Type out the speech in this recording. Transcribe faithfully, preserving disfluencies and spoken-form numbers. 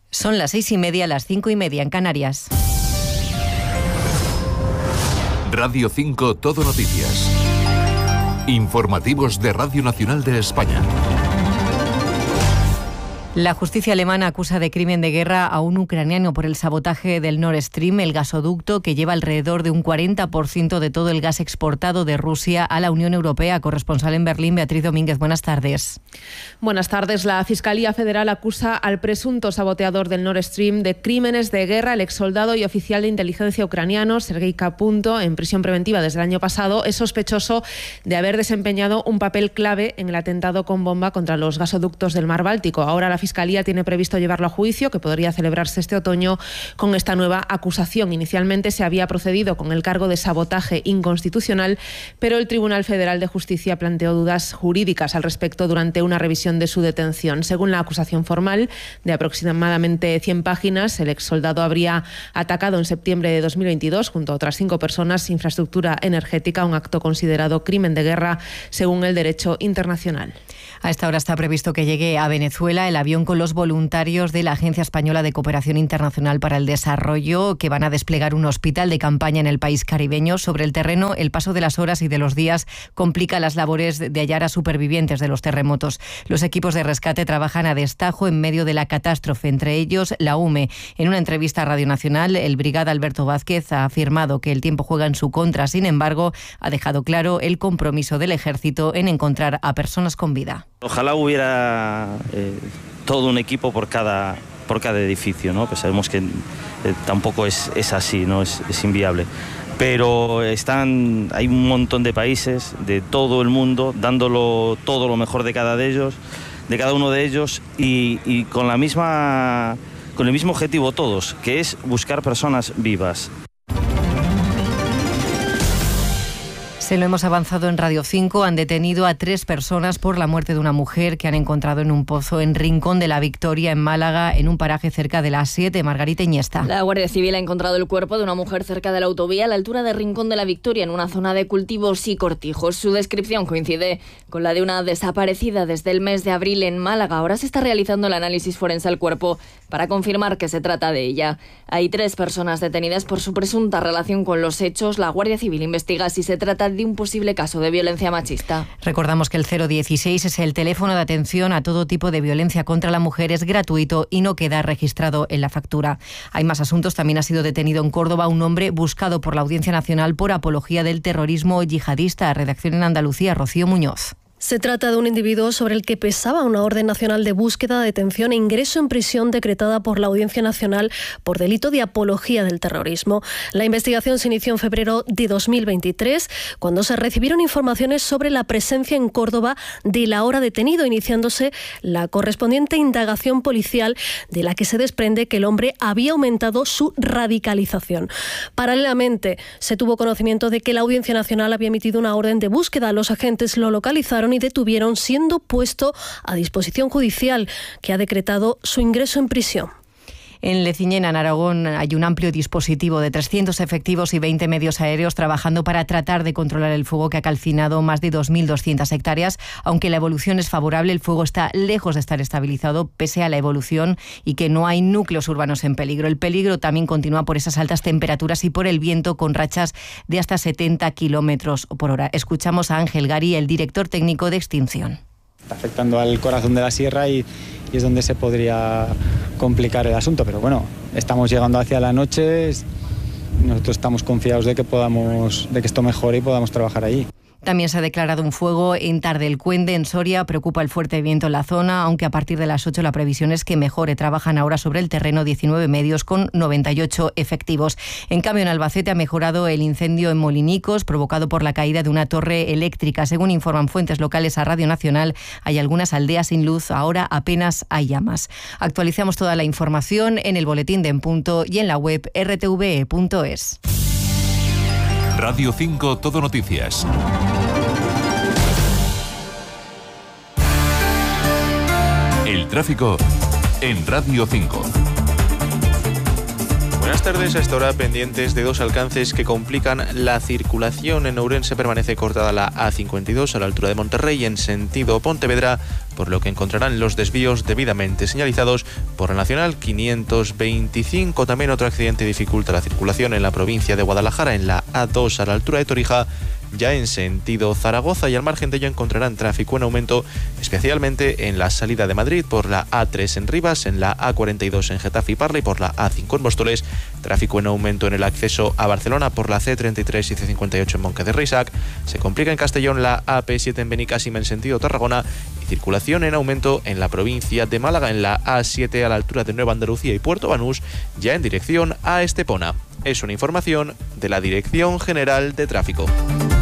Son las seis y media, las cinco y media en Canarias. Radio cinco Todo Noticias. Informativos de Radio Nacional de España. La justicia alemana acusa de crimen de guerra a un ucraniano por el sabotaje del Nord Stream, el gasoducto que lleva alrededor de un cuarenta por ciento de todo el gas exportado de Rusia a la Unión Europea. Corresponsal en Berlín, Beatriz Domínguez, buenas tardes. Buenas tardes. La Fiscalía Federal acusa al presunto saboteador del Nord Stream de crímenes de guerra. El exsoldado y oficial de inteligencia ucraniano, Sergei Kapunto, en prisión preventiva desde el año pasado, es sospechoso de haber desempeñado un papel clave en el atentado con bomba contra los gasoductos del Mar Báltico. Ahora la Fiscalía tiene previsto llevarlo a juicio, que podría celebrarse este otoño, con esta nueva acusación. Inicialmente se había procedido con el cargo de sabotaje inconstitucional, pero el Tribunal Federal de Justicia planteó dudas jurídicas al respecto durante una revisión de su detención. Según la acusación formal, de aproximadamente cien páginas, el exsoldado habría atacado en septiembre de dos mil veintidós, junto a otras cinco personas, infraestructura energética, un acto considerado crimen de guerra según el derecho internacional. A esta hora está previsto que llegue a Venezuela el avión con los voluntarios de la Agencia Española de Cooperación Internacional para el Desarrollo, que van a desplegar un hospital de campaña en el país caribeño. Sobre el terreno, el paso de las horas y de los días complica las labores de hallar a supervivientes de los terremotos. Los equipos de rescate trabajan a destajo en medio de la catástrofe, entre ellos la U M E. En una entrevista a Radio Nacional, el brigada Alberto Vázquez ha afirmado que el tiempo juega en su contra. Sin embargo, ha dejado claro el compromiso del Ejército en encontrar a personas con vida. Ojalá hubiera eh, todo un equipo por cada, por cada edificio, ¿no? Pues sabemos que eh, tampoco es, es así, ¿no? Es, es inviable. Pero están, hay un montón de países de todo el mundo dándolo todo lo mejor de cada de ellos, de cada uno de ellos, y, y con la misma, con el mismo objetivo todos, que es buscar personas vivas. Se lo hemos avanzado en Radio cinco. Han detenido a tres personas por la muerte de una mujer que han encontrado en un pozo en Rincón de la Victoria, en Málaga, en un paraje cerca de las siete. Margarita Iniesta. La Guardia Civil ha encontrado el cuerpo de una mujer cerca de la autovía a la altura de Rincón de la Victoria, en una zona de cultivos y cortijos. Su descripción coincide con la de una desaparecida desde el mes de abril en Málaga. Ahora se está realizando el análisis forense al cuerpo para confirmar que se trata de ella. Hay tres personas detenidas por su presunta relación con los hechos. La Guardia Civil investiga si se trata de de un posible caso de violencia machista. Recordamos que el cero dieciséis es el teléfono de atención a todo tipo de violencia contra la mujer, es gratuito y no queda registrado en la factura. Hay más asuntos. También ha sido detenido en Córdoba un hombre buscado por la Audiencia Nacional por apología del terrorismo yihadista. Redacción en Andalucía, Rocío Muñoz. Se trata de un individuo sobre el que pesaba una orden nacional de búsqueda, detención e ingreso en prisión decretada por la Audiencia Nacional por delito de apología del terrorismo. La investigación se inició en febrero de dos mil veintitrés, cuando se recibieron informaciones sobre la presencia en Córdoba del ahora detenido, iniciándose la correspondiente indagación policial, de la que se desprende que el hombre había aumentado su radicalización. Paralelamente, se tuvo conocimiento de que la Audiencia Nacional había emitido una orden de búsqueda. Los agentes lo localizaron y detuvieron, siendo puesto a disposición judicial, que ha decretado su ingreso en prisión. En Leciñena, en Aragón, hay un amplio dispositivo de trescientos efectivos y veinte medios aéreos trabajando para tratar de controlar el fuego que ha calcinado más de dos mil doscientas hectáreas. Aunque la evolución es favorable, el fuego está lejos de estar estabilizado pese a la evolución y que no hay núcleos urbanos en peligro. El peligro también continúa por esas altas temperaturas y por el viento, con rachas de hasta setenta kilómetros por hora. Escuchamos a Ángel Gari, el director técnico de extinción. Está afectando al corazón de la sierra y, y es donde se podría complicar el asunto, pero bueno, estamos llegando hacia la noche, nosotros estamos confiados de que podamos, de que esto mejore y podamos trabajar allí. También se ha declarado un fuego en Tardelcuende, en Soria. Preocupa el fuerte viento en la zona, aunque a partir de las ocho la previsión es que mejore. Trabajan ahora sobre el terreno diecinueve medios con noventa y ocho efectivos. En cambio, en Albacete ha mejorado el incendio en Molinicos, provocado por la caída de una torre eléctrica. Según informan fuentes locales a Radio Nacional, hay algunas aldeas sin luz. Ahora apenas hay llamas. Actualizamos toda la información en el boletín de En Punto y en la web erre te ve punto es. Radio cinco Todo Noticias. El tráfico en Radio cinco. Buenas tardes. A esta hora pendientes de dos alcances que complican la circulación. En Ourense permanece cortada la A cincuenta y dos a la altura de Monterrey en sentido Pontevedra, por lo que encontrarán los desvíos debidamente señalizados por la Nacional quinientos veinticinco. También otro accidente dificulta la circulación en la provincia de Guadalajara en la A dos a la altura de Torija, ya en sentido Zaragoza, y al margen de ello encontrarán tráfico en aumento, especialmente en la salida de Madrid por la A tres en Rivas, en la A cuarenta y dos en Getafe y Parla y por la A cinco en Móstoles. Tráfico en aumento en el acceso a Barcelona por la C treinta y tres y C cincuenta y ocho en Monque de Reixac. Se complica en Castellón la A P siete en Benicàssim en sentido Tarragona, y circulación en aumento en la provincia de Málaga en la A siete a la altura de Nueva Andalucía y Puerto Banús, ya en dirección a Estepona. Es una información de la Dirección General de Tráfico.